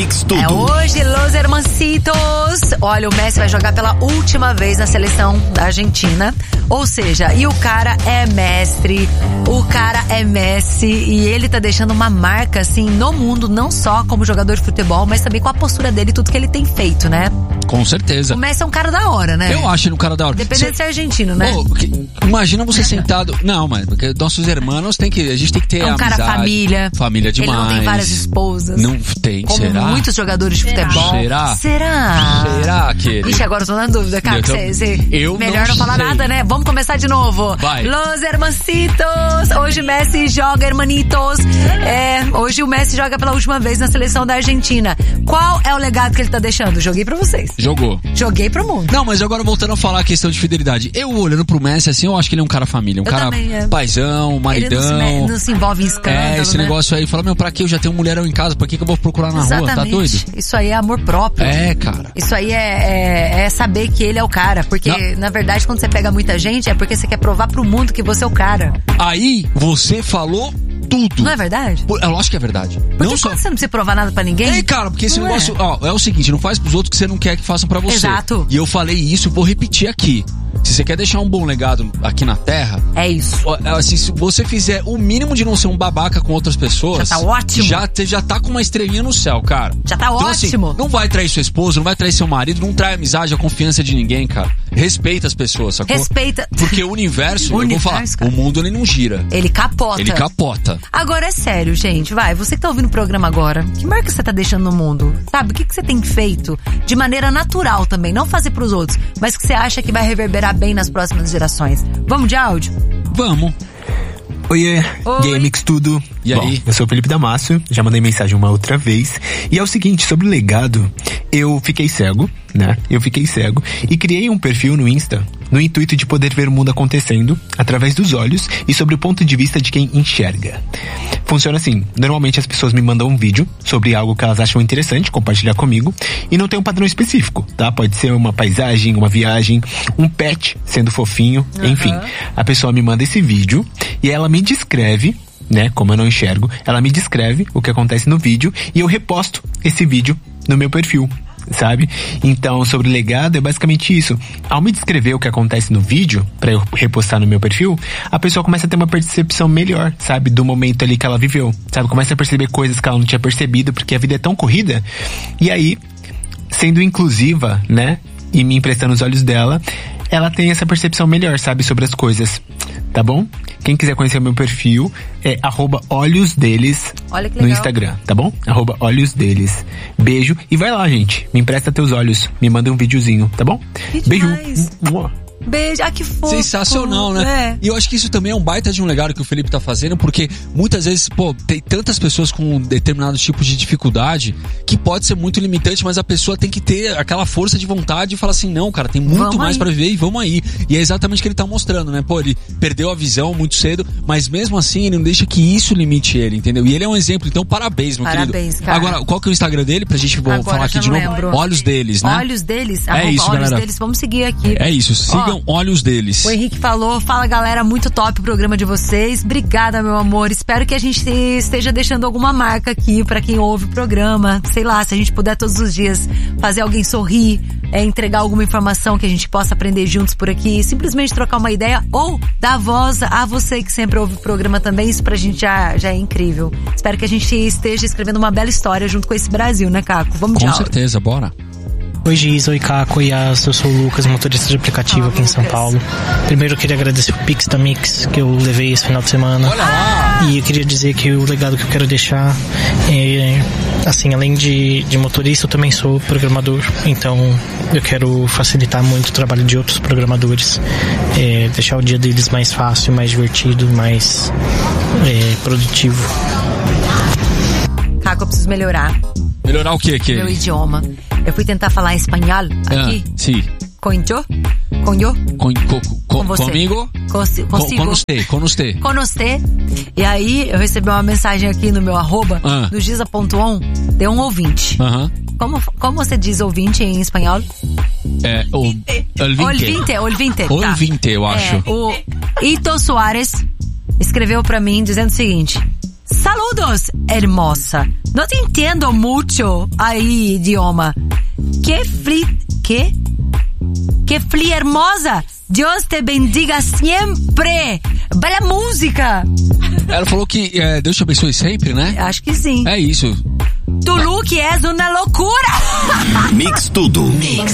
Mix Tudo. É hoje, Los Hermancitos. Olha, o Messi vai jogar pela última vez na seleção da Argentina. Ou seja, e o cara é mestre, o cara é Messi e ele tá deixando uma marca, assim, no mundo, não só como jogador de futebol, mas também com a postura dele e tudo que ele tem feito, né? Com certeza. O Messi é um cara da hora, né? Eu acho ele um cara da hora. Dependendo de ser argentino, né? Imagina você sentado... Não, mas porque nossos irmãos a gente tem que ter amizade. É um cara família. Família demais. Ele não tem várias esposas. Não tem, como será? Muitos jogadores de futebol. Será? Será que ele... Ixi, agora eu tô na dúvida, cara. Eu melhor não falar nada, né? Vamos começar de novo. Vai. Los Hermancitos. Hoje Messi joga, hermanitos. Hoje o Messi joga pela última vez na seleção da Argentina. Qual é o legado que ele tá deixando? Joguei pra vocês. Joguei pro mundo. Não, mas agora voltando a falar a questão de fidelidade. Eu olhando pro Messi, assim, eu acho que ele é um cara família. Um cara paizão, maridão. Ele não se envolve em escândalo, esse negócio aí. Fala, pra que eu já tenho um mulherão em casa? Pra que eu vou procurar na rua? Tá doido? Isso aí é amor próprio. Cara. Isso aí é saber que ele é o cara. Porque, na verdade, quando você pega muita gente, é porque você quer provar pro mundo que você é o cara. Aí, você falou tudo. Não é verdade? Eu acho que é verdade. Porque quando você não precisa provar nada pra ninguém... Cara, porque esse negócio... é o seguinte, não faz pros outros que você não quer que façam pra você. Exato. E eu falei isso, vou repetir aqui. Se você quer deixar um bom legado aqui na Terra... É isso. Assim, se você fizer o mínimo de não ser um babaca com outras pessoas... Já tá ótimo. Já tá com uma estrelinha no céu, cara. Já tá então, ótimo. Assim, não vai trair sua esposa, não vai trair seu marido, não trai a amizade, a confiança de ninguém, cara. Respeita as pessoas, sacou? Respeita. Porque o universo, eu vou falar, cara, o mundo ele não gira. Ele capota. Agora é sério, gente, você que tá ouvindo o programa agora, que marca você tá deixando no mundo? Sabe, o que você tem feito de maneira natural também, não fazer pros outros, mas que você acha que vai reverberar bem nas próximas gerações? Vamos de áudio? Vamos. Oiê, Game Mix Tudo. E aí? Eu sou o Felipe Damasio, já mandei mensagem uma outra vez. E é o seguinte, sobre o legado, eu fiquei cego, né? E criei um perfil no Insta, no intuito de poder ver o mundo acontecendo através dos olhos e sobre o ponto de vista de quem enxerga. Funciona assim, normalmente as pessoas me mandam um vídeo sobre algo que elas acham interessante compartilhar comigo e não tem um padrão específico, tá? Pode ser uma paisagem, uma viagem, um pet sendo fofinho, enfim. A pessoa me manda esse vídeo e ela me descreve, né? Como eu não enxergo, ela me descreve o que acontece no vídeo e eu reposto esse vídeo no meu perfil, sabe? Então, sobre legado é basicamente isso. Ao me descrever o que acontece no vídeo, pra eu repostar no meu perfil, a pessoa começa a ter uma percepção melhor, sabe? Do momento ali que ela viveu, sabe? Começa a perceber coisas que ela não tinha percebido, porque a vida é tão corrida. E aí, sendo inclusiva, né? E me emprestando os olhos dela, ela tem essa percepção melhor, sabe? Sobre as coisas, tá bom? Quem quiser conhecer o meu perfil é @olhosdeles no Instagram, tá bom? @olhosdeles. Beijo e vai lá, gente. Me empresta teus olhos, me manda um videozinho, tá bom? Beijo. Beijo, que fofo. Sensacional, né? E eu acho que isso também é um baita de um legado que o Felipe tá fazendo, porque muitas vezes, tem tantas pessoas com determinados tipos de dificuldade que pode ser muito limitante, mas a pessoa tem que ter aquela força de vontade e falar assim, não, cara, tem muito mais pra viver e vamos aí. E é exatamente o que ele tá mostrando, né? Ele perdeu a visão muito cedo, mas mesmo assim ele não deixa que isso limite ele, entendeu? E ele é um exemplo, então parabéns, meu querido. Cara. Agora, qual que é o Instagram dele? Pra gente falar aqui de novo. Lembro. Olhos Deles, né? Olhos Deles? É isso, Olhos galera. Deles, vamos seguir aqui. É isso, sigam Olhos Deles. O Henrique fala galera, muito top o programa de vocês, obrigada meu amor, espero que a gente esteja deixando alguma marca aqui pra quem ouve o programa, sei lá, se a gente puder todos os dias fazer alguém sorrir, entregar alguma informação que a gente possa aprender juntos por aqui, simplesmente trocar uma ideia ou dar voz a você que sempre ouve o programa também, isso pra gente já é incrível. Espero que a gente esteja escrevendo uma bela história junto com esse Brasil, né, Caco? Vamos de Com áudio. certeza, bora. Oi Giz, oi Caco, oi Yas, eu sou o Lucas, motorista de aplicativo aqui em São Paulo. Primeiro eu queria agradecer o Pix da Mix que eu levei esse final de semana. Olha lá! E eu queria dizer que o legado que eu quero deixar é, assim, além de motorista, eu também sou programador, então eu quero facilitar muito o trabalho de outros programadores, deixar o dia deles mais fácil, mais divertido, mais produtivo. Caco, eu preciso melhorar. Melhorar o quê? Meu idioma. Eu fui tentar falar espanhol aqui. Sim. Com você. Comigo? Consigo. Com você. E aí, eu recebi uma mensagem aqui no meu @, do Giza.on, de um ouvinte. Como você diz ouvinte em espanhol? Ouvinte, eu acho. O Ito Soares escreveu pra mim dizendo o seguinte: Saludos, hermosa. No te entiendo mucho aí, idioma. Que fli hermosa. Deus te bendiga sempre. Bela música. Ela falou que Deus te abençoe sempre, né? Acho que sim. É isso. Tu look és uma loucura. Mix tudo. Mix.